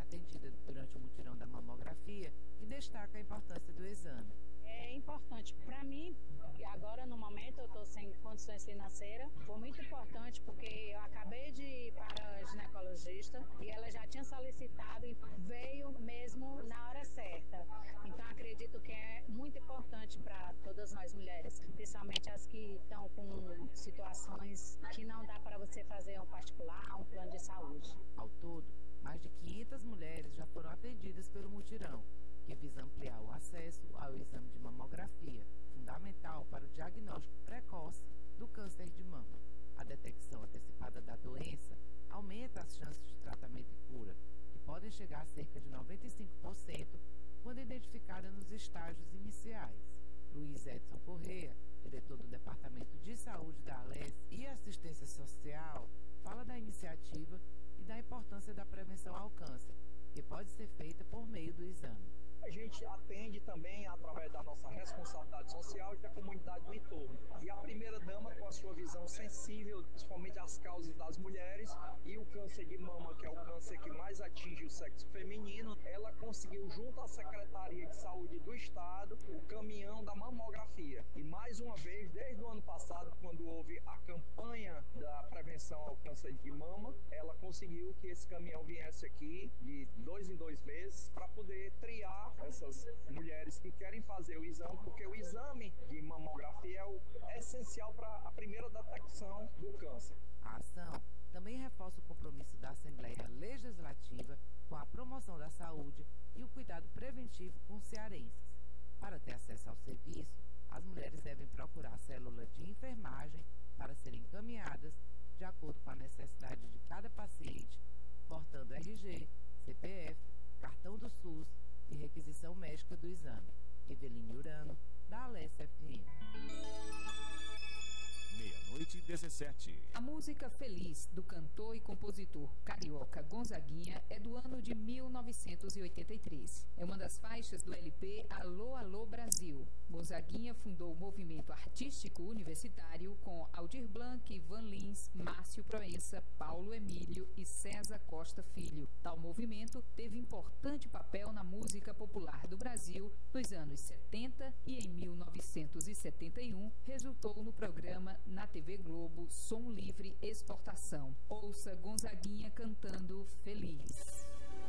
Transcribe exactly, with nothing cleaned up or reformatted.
atendida durante o mutirão da mamografia e destaca a importância do exame. É importante para mim, agora no momento eu estou sem condições financeiras, foi muito importante porque eu acabei de ir para a ginecologista e ela já tinha solicitado e veio mesmo na hora certa. Então acredito que é muito importante para todas nós mulheres, principalmente as que estão com situações que não dá para você fazer um particular, um plano de saúde. Ao todo, mais de quinhentas mulheres já foram atendidas pelo mutirão, que visa ampliar o acesso ao exame de mamografia, fundamental para o diagnóstico precoce do câncer de mama. A detecção antecipada da doença aumenta as chances de tratamento e cura, que podem chegar a cerca de noventa e cinco por cento quando identificada nos estágios iniciais. Luiz Edson Corrêa, diretor do Departamento de Saúde da Alesse e Assistência Social, fala da iniciativa e da importância da prevenção ao câncer, que pode ser feita por meio do exame. A gente atende também através da nossa responsabilidade social e da comunidade do entorno. E a primeira-dama, com a sua visão sensível, principalmente às causas das mulheres, e o câncer de mama, que é o câncer que mais atinge o sexo feminino, ela conseguiu, junto à Secretaria de Saúde do Estado, o caminhão da mamografia. E mais uma vez, desde o ano passado, quando houve a campanha da prevenção ao câncer de mama, ela conseguiu que esse caminhão viesse aqui de dois em dois meses para poder triar essas mulheres que querem fazer o exame, porque o exame de mamografia é, o, é essencial para a primeira detecção do câncer. A ação também reforça o compromisso da Assembleia Legislativa com a promoção da saúde e o cuidado preventivo com os cearenses. Para ter acesso ao serviço, as mulheres devem procurar a célula de enfermagem para serem encaminhadas de acordo com a necessidade de cada paciente, portando R G, C P F, cartão do SUS e requisição médica do exame. Eveline Urano, da Alesse F M. Meia-noite e dezessete. A música Feliz, do cantor e compositor carioca Gonzaguinha, é do ano de mil novecentos e oitenta e três. É uma das faixas do L P Alô, Alô Brasil. Gonzaguinha fundou o movimento artístico universitário com Aldir Blanc, Van Lins, Márcio Proença, Paulo Emílio e César Costa Filho. Tal movimento teve importante papel na música popular do Brasil nos anos setenta e em mil novecentos e setenta e um resultou no programa na T V Globo Som Livre Exportação. Ouça Gonzaguinha cantando Feliz.